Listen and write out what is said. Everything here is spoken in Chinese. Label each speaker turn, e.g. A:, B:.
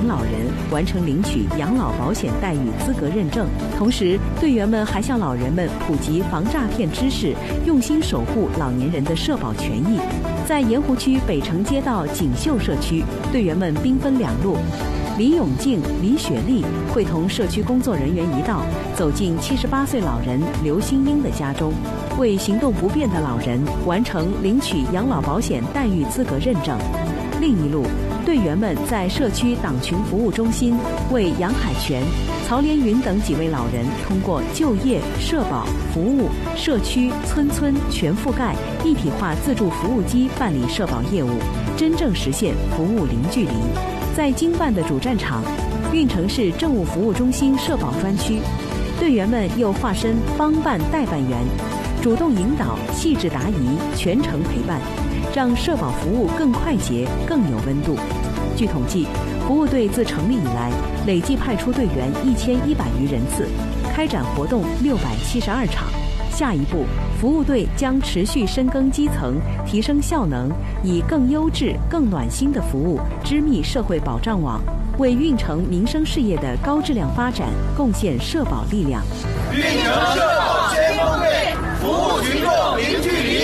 A: 年老人完成领取养老保险待遇资格认证。同时，队员们还向老人们普及防诈骗知识，用心守护老年人的社保权益。在盐湖区北城街道锦绣社区，队员们兵分两路。李永静、李雪丽会同社区工作人员一道，走进78岁老人刘新英的家中，为行动不便的老人完成领取养老保险待遇资格认证。另一路，队员们在社区党群服务中心为杨海泉、曹连云等几位老人通过就业、社保、服务、社区、村全覆盖一体化自助服务机办理社保业务，真正实现服务零距离。在经办的主战场，运城市政务服务中心社保专区，队员们又化身帮办代办员，主动引导，细致答疑，全程陪伴，让社保服务更快捷、更有温度。据统计，服务队自成立以来，累计派出队员1100余人次，开展活动672场。下一步，服务队将持续深耕基层，提升效能，以更优质、更暖心的服务织密社会保障网，为运城民生事业的高质量发展贡献社保力量。
B: 运城社保先锋队，服务群众零距离。